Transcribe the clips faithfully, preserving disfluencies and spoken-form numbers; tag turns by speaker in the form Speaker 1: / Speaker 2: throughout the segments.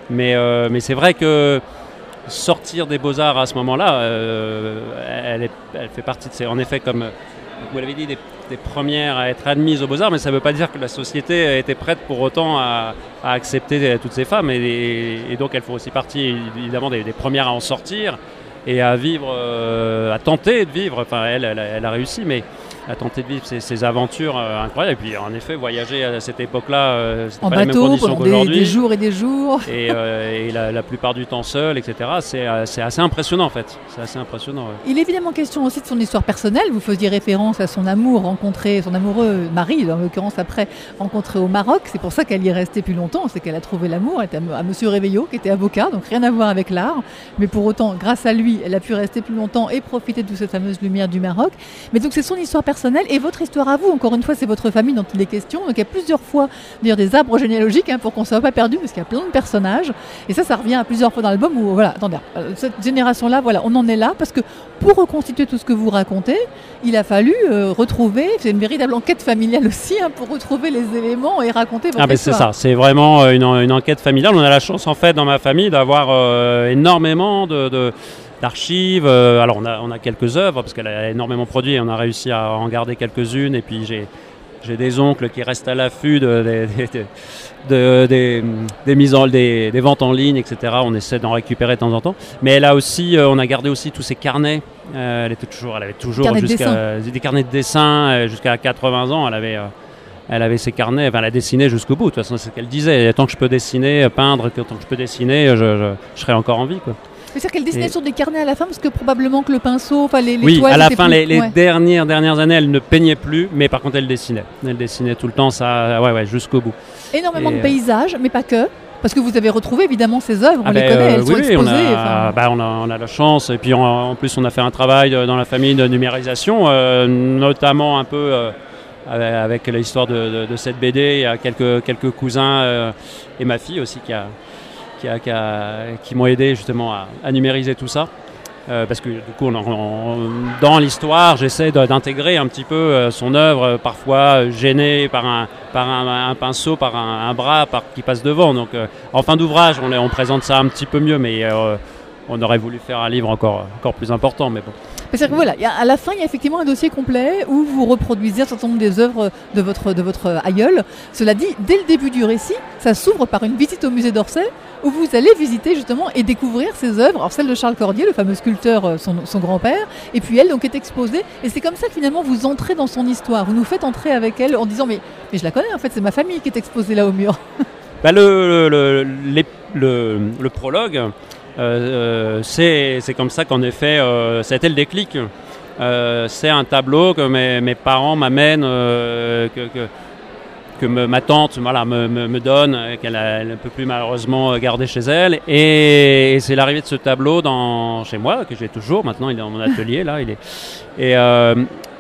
Speaker 1: Mais, euh, mais c'est vrai que sortir des Beaux-Arts à ce moment-là, euh, elle, est, elle fait partie de ces... En effet, comme vous l'avez dit, des, des premières à être admises aux Beaux-Arts, mais ça ne veut pas dire que la société était prête pour autant à, à accepter toutes ces femmes. Et, et donc elles font aussi partie, évidemment, des, des premières à en sortir et à vivre, euh, à tenter de vivre. Enfin, elle, elle, elle a réussi, mais à tenter de vivre ces, ces aventures euh, incroyables. Et puis, en effet, voyager à cette époque-là, euh, c'était
Speaker 2: en
Speaker 1: pas
Speaker 2: bateau,
Speaker 1: les mêmes conditions qu'aujourd'hui.
Speaker 2: Des, des jours et des jours.
Speaker 1: Et, euh, et la, la plupart du temps seul, et cetera. C'est, c'est assez impressionnant, en fait. C'est assez impressionnant. Ouais.
Speaker 2: Il est évidemment question aussi de son histoire personnelle. Vous faisiez référence à son amour rencontré, son amoureux mari, en l'occurrence après, rencontré au Maroc. C'est pour ça qu'elle y est restée plus longtemps. C'est qu'elle a trouvé l'amour. Elle était à Monsieur Réveillot, qui était avocat, donc rien à voir avec l'art. Mais pour autant, grâce à lui, elle a pu rester plus longtemps et profiter de toute cette fameuse lumière du Maroc. Mais donc, c'est son histoire personnelle et votre histoire à vous. Encore une fois, c'est votre famille dont il est question. Donc il y a plusieurs fois d'ailleurs des arbres généalogiques hein, pour qu'on ne soit pas perdu parce qu'il y a plein de personnages. Et ça, ça revient à plusieurs fois dans l'album où voilà, attendez, cette génération-là, voilà, on en est là parce que pour reconstituer tout ce que vous racontez, il a fallu euh, retrouver, c'est une véritable enquête familiale aussi hein, pour retrouver les éléments et raconter votre
Speaker 1: ah ben
Speaker 2: histoire.
Speaker 1: C'est ça, c'est vraiment une, une enquête familiale. On a la chance en fait dans ma famille d'avoir euh, énormément de, de d'archives. Euh, alors on a, on a quelques œuvres parce qu'elle a énormément produit et on a réussi à en garder quelques-unes. Et puis j'ai, j'ai des oncles qui restent à l'affût de, de, de, de, des, des, mises en, des, des ventes en ligne, et cetera. On essaie d'en récupérer de temps en temps. Mais elle a aussi, euh, on a gardé aussi tous ses carnets. Euh, elle, était toujours, elle avait toujours
Speaker 2: Carnet
Speaker 1: jusqu'à,
Speaker 2: de
Speaker 1: des carnets de dessin euh, jusqu'à quatre-vingts ans. Elle avait... Euh, Elle avait ses carnets, enfin, elle a dessiné jusqu'au bout. De toute façon, c'est ce qu'elle disait. Tant que je peux dessiner, peindre, tant que je peux dessiner, je, je, je serai encore en vie, quoi.
Speaker 2: C'est-à-dire qu'elle dessinait et... sur des carnets à la fin parce que probablement que le pinceau, enfin les, les
Speaker 1: oui,
Speaker 2: toiles...
Speaker 1: Oui, à la fin,
Speaker 2: plus...
Speaker 1: les, les
Speaker 2: ouais.
Speaker 1: dernières, dernières années, elle ne peignait plus, mais par contre, elle dessinait. Elle dessinait tout le temps, ça, ouais, ouais, jusqu'au bout.
Speaker 2: Énormément
Speaker 1: et
Speaker 2: de paysages, mais pas que. Parce que vous avez retrouvé évidemment ces œuvres, on
Speaker 1: ah
Speaker 2: les
Speaker 1: ben,
Speaker 2: connaît, elles
Speaker 1: euh,
Speaker 2: sont
Speaker 1: oui,
Speaker 2: exposées.
Speaker 1: On a, bah, on, a, on a la chance, et puis en, en plus on a fait un travail dans la famille de numérisation, euh, notamment un peu euh, avec l'histoire de, de, de cette B D. Il y a quelques, quelques cousins euh, et ma fille aussi qui, a, qui, a, qui, a, qui m'ont aidé justement à, à numériser tout ça. Euh, parce que du coup, on, on, dans l'histoire, j'essaie de, d'intégrer un petit peu euh, son œuvre, euh, parfois gênée par un, par un, un pinceau, par un, un bras par, qui passe devant. Donc, euh, en fin d'ouvrage, on, on présente ça un petit peu mieux, mais euh, on aurait voulu faire un livre encore, encore plus important. Mais bon.
Speaker 2: C'est-à-dire que voilà, à la fin, il y a effectivement un dossier complet où vous reproduisez un certain nombre des œuvres de votre, de votre aïeul. Cela dit, dès le début du récit, ça s'ouvre par une visite au musée d'Orsay où vous allez visiter justement et découvrir ses œuvres. Alors celle de Charles Cordier, le fameux sculpteur, son, son grand-père, et puis elle donc est exposée. Et c'est comme ça que finalement vous entrez dans son histoire. Vous nous faites entrer avec elle en disant mais, mais je la connais en fait, c'est ma famille qui est exposée là au mur.
Speaker 1: Bah le, le, le, le, le prologue, euh, euh, c'est, c'est comme ça qu'en effet, euh, ça a été le déclic. Euh, c'est un tableau que mes, mes parents m'amènent, euh, que, que, que me, ma tante voilà, me, me, me donne, qu'elle ne peut plus malheureusement garder chez elle. Et, et c'est l'arrivée de ce tableau dans, chez moi, que j'ai toujours. Maintenant, il est dans mon atelier. Là, il est, et, euh,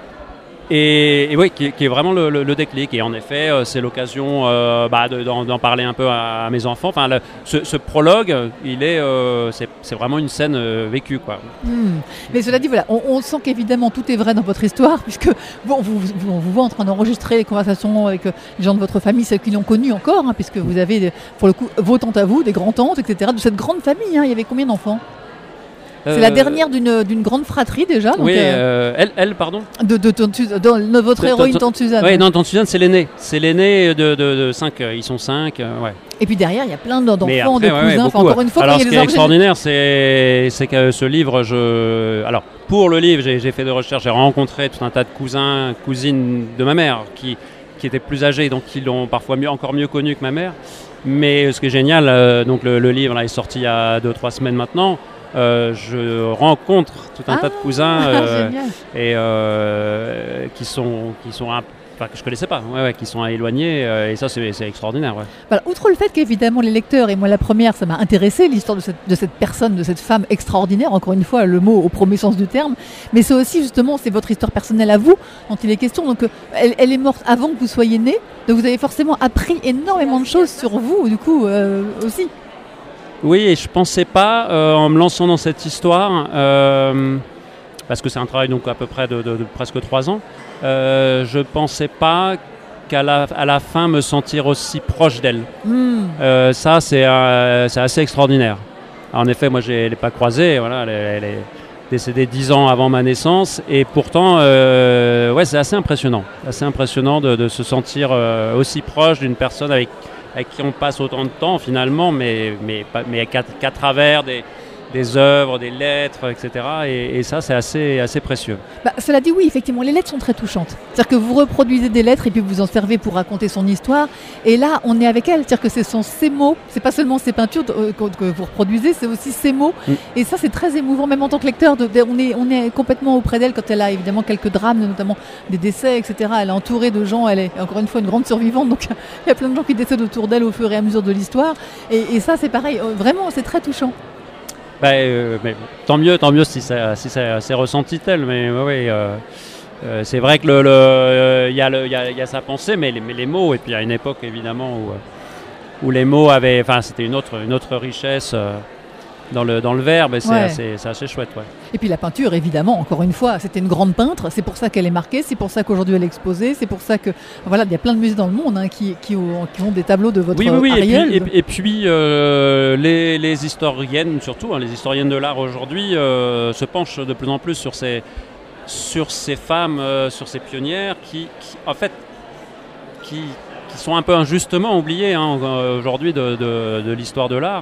Speaker 1: Et, et oui, qui, qui est vraiment le, le, le déclic. Et en effet, euh, c'est l'occasion euh, bah, de, d'en, d'en parler un peu à, à mes enfants. Enfin, le, ce, ce prologue, il est, euh, c'est, c'est vraiment une scène euh, vécue, quoi.
Speaker 2: Mmh. Mais cela dit, voilà, on, on sent qu'évidemment tout est vrai dans votre histoire, puisque bon, vous, vous, on vous voit en train d'enregistrer les conversations avec euh, les gens de votre famille, ceux qui l'ont connu encore, hein, puisque vous avez, pour le coup, vos tantes à vous, des grands-tantes, et cetera. De cette grande famille, hein, il y avait combien d'enfants ? C'est euh, la dernière d'une, d'une grande fratrie déjà. Donc,
Speaker 1: oui,
Speaker 2: euh,
Speaker 1: euh, elle, elle, pardon.
Speaker 2: De, de, de, de, de, de votre de, héroïne, de, Tante Suzanne.
Speaker 1: Oui, non, Tante Suzanne, c'est l'aînée. C'est l'aînée de, de, de cinq. Ils sont cinq, euh, ouais.
Speaker 2: Et puis derrière, il y a plein d'enfants, après, de
Speaker 1: ouais,
Speaker 2: cousins.
Speaker 1: Ouais,
Speaker 2: enfin, encore une fois,
Speaker 1: alors,
Speaker 2: quand
Speaker 1: ce
Speaker 2: il y
Speaker 1: qui
Speaker 2: a
Speaker 1: est
Speaker 2: des
Speaker 1: extraordinaire, c'est, c'est que ce livre, je, alors pour le livre, j'ai, j'ai fait des recherches, j'ai rencontré tout un tas de cousins, cousines de ma mère qui, qui étaient plus âgés, donc qui l'ont parfois mieux, encore mieux connu que ma mère. Mais ce qui est génial, euh, donc le, le livre là, est sorti il y a deux, trois semaines maintenant. Euh, je rencontre tout un ah, tas de cousins euh, et euh, qui sont qui sont un, enfin, que je connaissais pas, ouais, ouais, qui sont éloignés euh, et ça c'est, c'est extraordinaire. Ouais.
Speaker 2: Voilà, outre le fait qu'évidemment les lecteurs et moi la première, ça m'a intéressé l'histoire de cette de cette personne, de cette femme extraordinaire. Encore une fois, le mot au premier sens du terme, mais c'est aussi justement c'est votre histoire personnelle à vous dont il est question. Donc elle, elle est morte avant que vous soyez né, donc vous avez forcément appris énormément de choses sur vous du coup euh, aussi.
Speaker 1: Oui, et je pensais pas, euh, en me lançant dans cette histoire, euh, parce que c'est un travail donc à peu près de, de, de presque trois ans, euh, je pensais pas qu'à la, à la fin me sentir aussi proche d'elle.
Speaker 2: Mmh.
Speaker 1: Euh, ça, c'est, euh, c'est assez extraordinaire. Alors, en effet, moi, je ne l'ai pas croisée. Voilà, elle, elle est décédée dix ans avant ma naissance. Et pourtant, euh, ouais, c'est assez impressionnant. Assez impressionnant de, de se sentir euh, aussi proche d'une personne avec, avec qui on passe autant de temps, finalement, mais, mais, mais qu'à, qu'à travers des... des œuvres, des lettres, et cetera. Et, et ça, c'est assez, assez précieux.
Speaker 2: Bah, cela dit, oui, effectivement, les lettres sont très touchantes. C'est-à-dire que vous reproduisez des lettres et puis vous en servez pour raconter son histoire. Et là, on est avec elle. C'est-à-dire que ce sont ses mots. C'est pas seulement ses peintures euh, que vous reproduisez, c'est aussi ses mots. Mm. Et ça, c'est très émouvant, même en tant que lecteur. De, de, on, est, on est complètement auprès d'elle quand elle a évidemment quelques drames, notamment des décès, et cetera. Elle est entourée de gens. Elle est encore une fois une grande survivante. Donc, il y a plein de gens qui décèdent autour d'elle au fur et à mesure de l'histoire. Et, et ça, c'est pareil. Vraiment, c'est très touchant.
Speaker 1: Bah, euh, mais tant mieux, tant mieux si ça, si ça s'est ressenti tel, mais oui, euh, euh, c'est vrai que le, le, euh, y a le, y a, y a sa pensée, mais les, mais les mots, et puis à une époque évidemment où, où les mots avaient, enfin c'était une autre, une autre richesse euh, dans le, dans le verbe, et c'est, ouais. assez, c'est assez chouette. Ouais.
Speaker 2: Et puis la peinture, évidemment, encore une fois, c'était une grande peintre, c'est pour ça qu'elle est marquée, c'est pour ça qu'aujourd'hui elle est exposée, c'est pour ça que, voilà, il y a plein de musées dans le monde hein, qui, qui, ont, qui ont des tableaux de votre
Speaker 1: oui, oui, oui.
Speaker 2: Ariel.
Speaker 1: Et puis, et, et puis euh, les, les historiennes, surtout, hein, les historiennes de l'art aujourd'hui, euh, se penchent de plus en plus sur ces, sur ces femmes, euh, sur ces pionnières qui, qui en fait, qui, qui sont un peu injustement oubliées hein, aujourd'hui de, de, de l'histoire de l'art.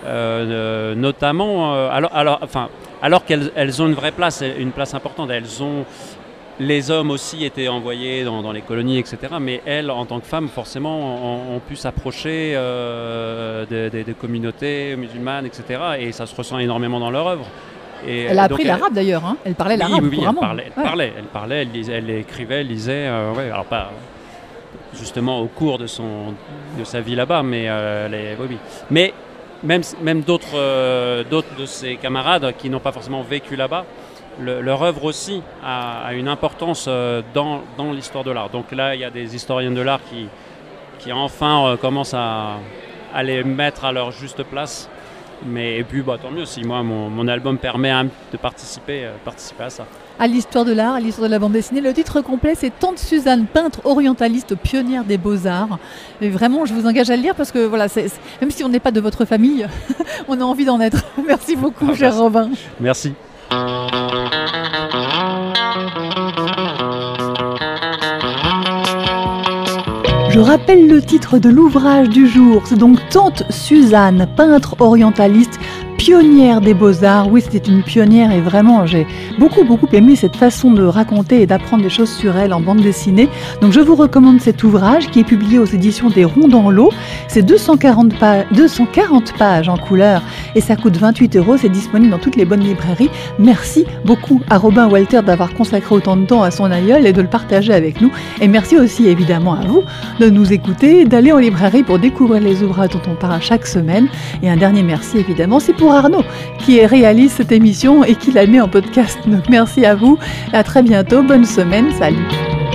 Speaker 1: Euh, notamment euh, alors, alors, enfin, alors qu'elles elles ont une vraie place, une place importante. Elles ont, les hommes aussi étaient envoyés dans, dans les colonies, et cetera. Mais elles, en tant que femmes, forcément, ont, ont pu s'approcher euh, des, des, des communautés musulmanes, et cetera. Et ça se ressent énormément dans leur œuvre. Et
Speaker 2: elle a appris elle, l'arabe d'ailleurs. Hein. Elle parlait l'arabe.
Speaker 1: Oui, oui,
Speaker 2: elle
Speaker 1: parlait, elle, ouais. parlait, elle parlait, elle lisait, elle écrivait, elle lisait. Euh, ouais, alors pas justement au cours de son, de sa vie là-bas, mais euh, les, oui, oui. Mais Même, même d'autres, euh, d'autres de ses camarades qui n'ont pas forcément vécu là-bas, le, leur œuvre aussi a, a une importance euh, dans, dans l'histoire de l'art. Donc là, il y a des historiens de l'art qui, qui enfin euh, commencent à, à les mettre à leur juste place. Mais et puis, bah, tant mieux si moi, mon, mon album permet hein, de participer, euh, participer à ça.
Speaker 2: À l'histoire de l'art, à l'histoire de la bande dessinée. Le titre complet, c'est Tante Suzanne, peintre orientaliste, pionnière des beaux-arts. Et vraiment, je vous engage à le lire parce que, voilà, c'est, c'est, même si on n'est pas de votre famille, on a envie d'en être. Merci beaucoup, ah, cher
Speaker 1: merci.
Speaker 2: Robin.
Speaker 1: Merci.
Speaker 2: Je rappelle le titre de l'ouvrage du jour, c'est donc Tante Suzanne, peintre orientaliste, pionnière des beaux-arts. Oui, c'était une pionnière et vraiment, j'ai beaucoup, beaucoup aimé cette façon de raconter et d'apprendre des choses sur elle en bande dessinée. Donc, je vous recommande cet ouvrage qui est publié aux éditions des Ronds dans l'eau. C'est deux cent quarante pages en couleur et ça coûte vingt-huit euros. C'est disponible dans toutes les bonnes librairies. Merci beaucoup à Robin Walter d'avoir consacré autant de temps à son aïeul et de le partager avec nous. Et merci aussi évidemment à vous de nous écouter, d'aller en librairie pour découvrir les ouvrages dont on parle chaque semaine. Et un dernier merci évidemment, c'est pour Arnaud qui réalise cette émission et qui la met en podcast. Donc merci à vous, à très bientôt, bonne semaine, salut.